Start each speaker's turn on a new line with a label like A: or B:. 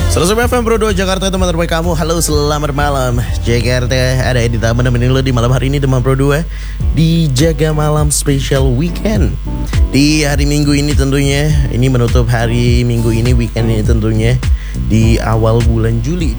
A: 101 FM Pro 2 Jakarta, teman terbaik kamu. Halo, selamat malam Jakarta. Ada Edita menemani lo di malam hari ini, teman Pro 2, di Jaga Malam Special Weekend. Di hari Minggu ini tentunya, ini menutup hari Minggu ini, weekend ini tentunya di awal bulan Juli